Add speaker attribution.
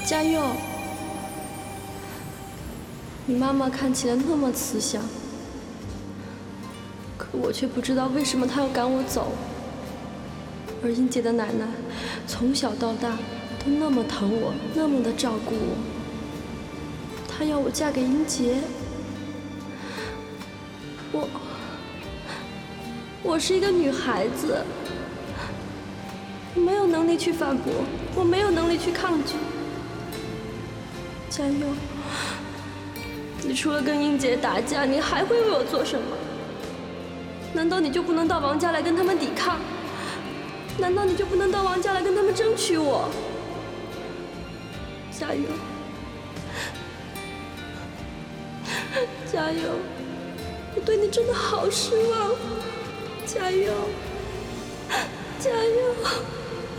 Speaker 1: 嘉佑，你妈妈看起来那么慈祥，可我却不知道为什么她要赶我走。而英姐的奶奶从小到大都那么疼我，那么的照顾我。她要我嫁给英杰，我是一个女孩子，我没有能力去反驳，我没有能力去抗拒。嘉佑，你除了跟英杰打架，你还会为我做什么？难道你就不能到王家来跟他们抵抗？难道你就不能到王家来跟他们争取我？嘉佑，嘉佑，我对你真的好失望，嘉佑，嘉佑。